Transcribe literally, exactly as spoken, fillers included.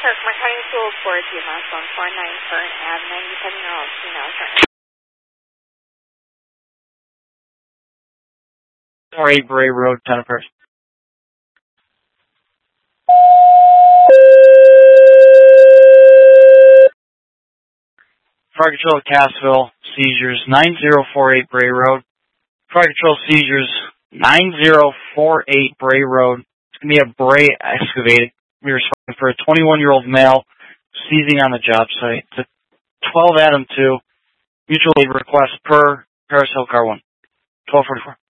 Kirk, Marconi School for T M S one four nine Fern Ave, ninety-seven year old female. Sorry, Bray Road, Tenneper. Fire Control Cassville, seizures nine zero four eight Bray Road. Fire Control seizures nine zero four eight Bray Road. It's going to be a Bray excavated. We were responding for a twenty-one year old male seizing on the job site. It's a twelve Adam two. Mutual aid request per Paris Hill Car one. twelve forty-four.